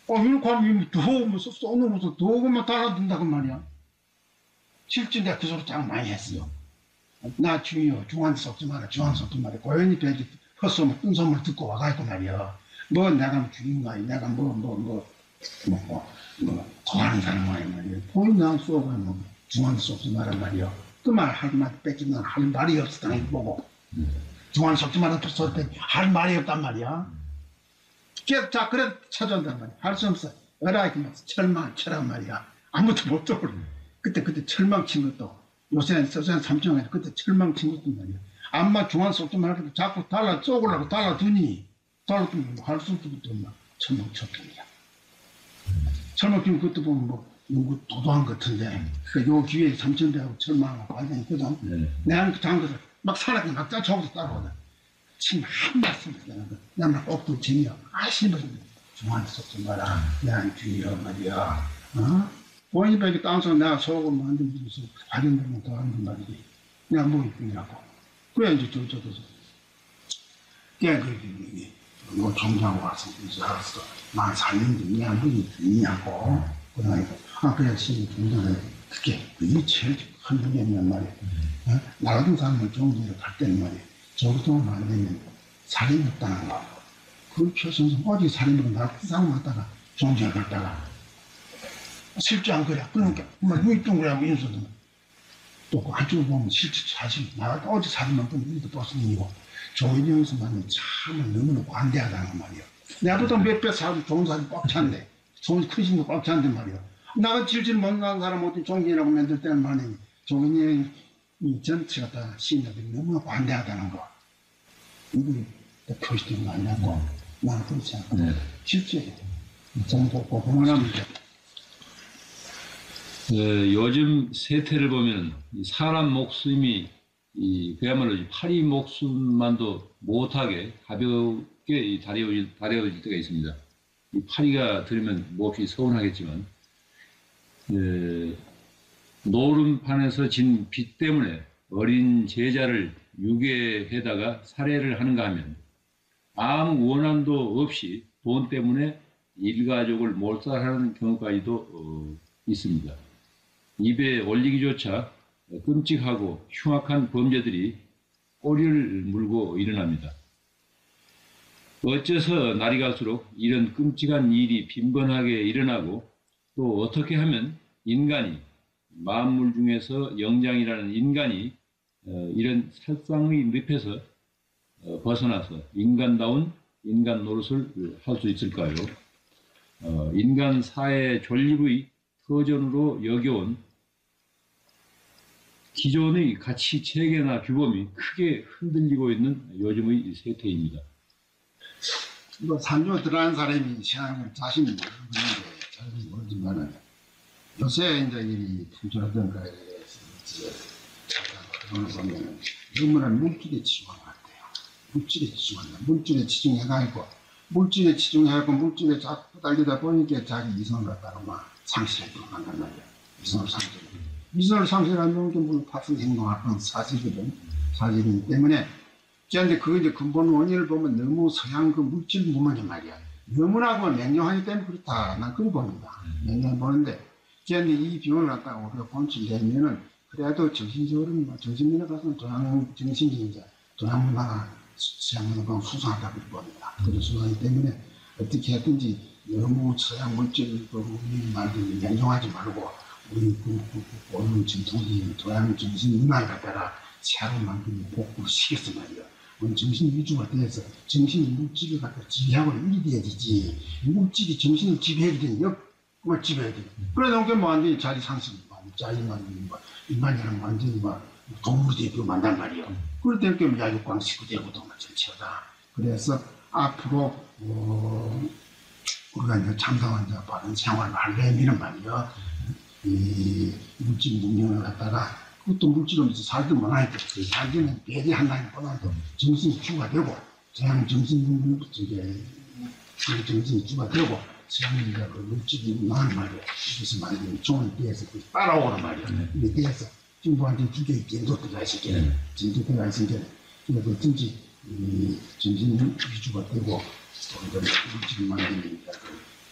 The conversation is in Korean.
이렇게 하면 더우면서 쏘면서 더우면 달아든다고 말이야. 실제 내가 그 소리 짱 많이 했어요. 나 주여, 중한테 썩지 마라, 중한테 썩지 마라. 고연히 돼지 헛소문, 뜬소문을 듣고 와가지고 말이야. 뭐 내가 죽인 거 아니야. 내가 좋아하는 사람 말이야. 보이나 쏘고 뭐 중한테 썩지 마라 말이야. 그 말 하기만 뺏긴 난 할 말이 없었다 이거 보고. 중한테 썩지 마라 그 소리 때 할 말이 없단 말이야. 자, 그래 찾아온단 말이야. 할 수 없어. 어라이기 막 철망 말이야. 아무도 못 들어. 그때 철망 친 것도 요새 삼청에서 그때 철망 친 것도 말이야. 암마 중앙 쏘지 말고 자꾸 쏘으려고 달라두니 달라두면 할 수 없도 막 철망 쳤습니다. 철망 치면 그때 보면 뭐 누구 도도한 것 같은데 요 기회에 삼천대하고 철망하고 완전히 그죠? 내가 그 장거를 막 살아가 막 저기서 따라오다. 지금 한 말씀 드리는 거. 나만 꼭두 재미야. 아시는 중앙 쏘지 마라. 내가 주여 말이야. 본인이 이렇게 땅에서 내가 속을 만들면서 발현되면 더 하는 말이지. 내가 뭐 있냐고. 그래, 이제 저쪽에서. 깨끗이, 뭐, 종장 와서, 이제 알았어. 만 살는데, 내가 뭐 있냐고. 그러니까, 그래, 신이 종장을, 그게 제일 큰 문제란 말이야. 나 같은 사람은 종장을 갈 때는 말이야. 저부터는 안 되면 살인이 없다는 거. 그걸 표현해서 어디 살인으로 나 싸움 하다가 종장을 갔다가 실제 안 그래. 그러니까, 누이뚱그라고 인수도. 또, 한쪽으로 보면 실제 사실, 나 어제 사진만 보면 우리도 버스는이고, 조인영에서 만나면 참 너무나 관대하다는 말이야. 내가보다 몇배 사람 좋은 사람이 꽉 찬데, 좋은 큰 신도 꽉 찬데 말이야. 나가 질질 못 나는 사람 어떤 종인이라고 만들 때는 말이야. 조인영이 전체가 다 신자들이 너무나 관대하다는 거. 이게 표시되는 거 아니냐고. 나는 그렇지 않고. 실제, 정도 고공하면 요즘 세태를 보면 사람 목숨이 그야말로 파리 목숨만도 못하게 가볍게 다려질 때가 있습니다. 이 파리가 들으면 몹시 서운하겠지만 노름판에서 진 빚 때문에 어린 제자를 유괴해다가 살해를 하는가 하면 아무 원한도 없이 돈 때문에 일가족을 몰살하는 경우까지도 있습니다. 입에 올리기조차 끔찍하고 흉악한 범죄들이 꼬리를 물고 일어납니다. 어째서 날이 갈수록 이런 끔찍한 일이 빈번하게 일어나고 또 어떻게 하면 인간이 만물 중에서 영장이라는 인간이 이런 살상의 늪에서 벗어나서 인간다운 인간 노릇을 할 수 있을까요? 인간 사회 존립의 터전으로 여겨온 기존의 가치 체계나 규범이 크게 흔들리고 있는 요즘의 세태입니다. 뭐 산조 들어간 사람이 신앙을 자신이 모르는 건데 잘 모르지만은 요새 이제 이 풍조라든가 그런 거 보면은 너무나 물질에 치중한 것 같아요. 물질에 치중한다. 물질에 치중해가지고 물질에 치중해가지고 물질에 자꾸 달리다 보니까 자기 이성을 갖다가 막 상실해 들어간단 말이야. 이성을 상실하는 게 물론 탑승 행동할 건 사실이거든. 사실이기 때문에 그런데 그 이제 근본 원인을 보면 너무 서양 그 물질 무만이 말이야. 너무나 그 맹령하기 때문에 그렇다. 난 그리 봅니다. 맹령 보는데 그런데 이 비용을 갖다가 우리가 본질 내면은 그래도 정신적으로 정신문화 가서는 동양 정신이 이제 동양 문화가 서양 문화가 수상하다고 봅니다. 그런 수상하기 때문에 어떻게 했든지 너무 서양 물질을 우리 말대로 맹령하지 말고 우리 오늘 정통이 동양 정신 문화를 갖다가 새로 만드는 복구를 시켰단 말이야. 우리 정신 위주가 돼서 정신이 물질을 갖다 지배하고 일이 돼야지. 물질이 정신을 지배해야 되니 그걸 지배해야 돼. 그래 놓은 게 뭐 완전히 자리 상승, 자리만 인간이랑 완전히 막 동물이 되고 만단 말이야. 그럴 때 이렇게 야육광식구 되고 동물 전체다. 그래서 앞으로 우리가 이제 참사한 자 바른 생활을 하려면 말이야. 이 물질 능력을 갖다가 그것도 물질로 살도 못하니까 살기는 배제한다기보다도 정신이 주가 되고 서양 정신 능력 쪽에 정신이 주가 되고 서양인가 그 물질이 나는 말이야. 그래서 말이야 종을 떼서 따라오는 말이야. 근데 떼서 지금 완전 두개의 진도가 있을게 진도가 있을게 그래서 어쩐지 정신 위주가 되고 물질이 만드니까